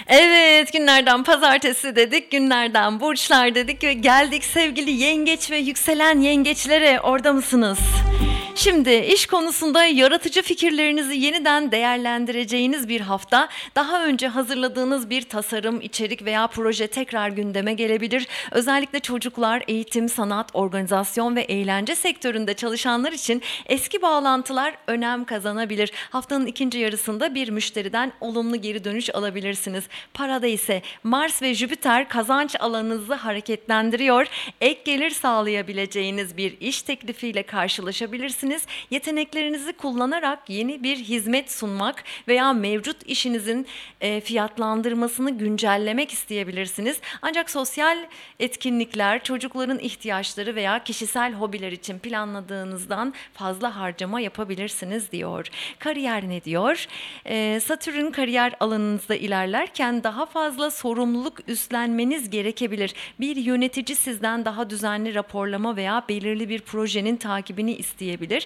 Evet, günlerden pazartesi dedik, günlerden burçlar dedik ve geldik sevgili yengeç ve yükselen yengeçlere. Orada mısınız? Şimdi iş konusunda yaratıcı fikirlerinizi yeniden değerlendireceğiniz bir hafta, daha önce hazırladığınız bir tasarım, içerik veya proje tekrar gündeme gelebilir. Özellikle çocuklar, eğitim, sanat, organizasyon ve eğlence sektöründe çalışanlar için eski bağlantılar önem kazanabilir. Haftanın ikinci yarısında bir müşteriden olumlu geri dönüş alabilirsiniz. Parada ise Mars ve Jüpiter kazanç alanınızı hareketlendiriyor. Ek gelir sağlayabileceğiniz bir iş teklifiyle karşılaşabilirsiniz. Yeteneklerinizi kullanarak yeni bir hizmet sunmak veya mevcut işinizin fiyatlandırmasını güncellemek isteyebilirsiniz. Ancak sosyal etkinlikler, çocukların ihtiyaçları veya kişisel hobiler için planladığınızdan fazla harcama yapabilirsiniz diyor. Kariyer ne diyor? Satürn kariyer alanınızda ilerlerken daha fazla sorumluluk üstlenmeniz gerekebilir. Bir yönetici sizden daha düzenli raporlama veya belirli bir projenin takibini isteyebilir.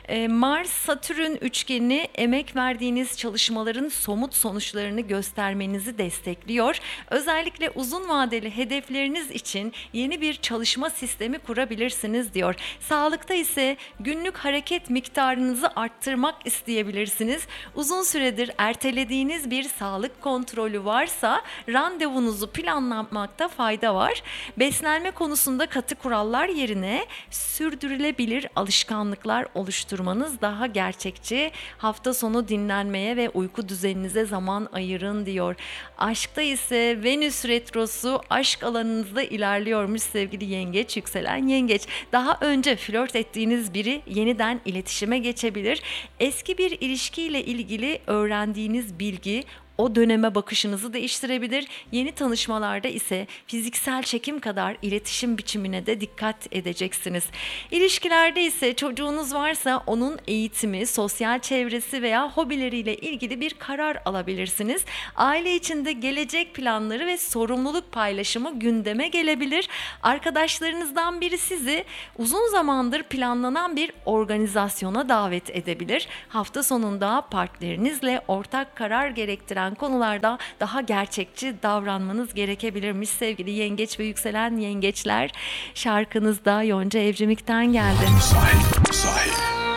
Mars-Satürn üçgeni emek verdiğiniz çalışmaların somut sonuçlarını göstermenizi destekliyor. Özellikle uzun vadeli hedefleriniz için yeni bir çalışma sistemi kurabilirsiniz diyor. Sağlıkta ise günlük hareket miktarınızı arttırmak isteyebilirsiniz. Uzun süredir ertelediğiniz bir sağlık kontrolü varsa randevunuzu planlamakta fayda var. Beslenme konusunda katı kurallar yerine sürdürülebilir alışkanlıklar oluşturmanız daha gerçekçi. Hafta sonu dinlenmeye ve uyku düzeninize zaman ayırın diyor. Aşkta ise Venüs retrosu aşk alanınızda ilerliyormuş sevgili yengeç, yükselen yengeç. Daha önce flört ettiğiniz biri yeniden iletişime geçebilir. Eski bir ilişkiyle ilgili öğrendiğiniz bilgi o döneme bakışınızı değiştirebilir. Yeni tanışmalarda ise fiziksel çekim kadar iletişim biçimine de dikkat edeceksiniz. İlişkilerde ise çocuğunuz varsa onun eğitimi, sosyal çevresi veya hobileriyle ilgili bir karar alabilirsiniz. Aile içinde gelecek planları ve sorumluluk paylaşımı gündeme gelebilir. Arkadaşlarınızdan biri sizi uzun zamandır planlanan bir organizasyona davet edebilir. Hafta sonunda partnerinizle ortak karar gerektiren konularda daha gerçekçi davranmanız gerekebilirmiş sevgili yengeç ve yükselen yengeçler. Şarkınız da Yonca Evcimik'ten geldi. Sahil.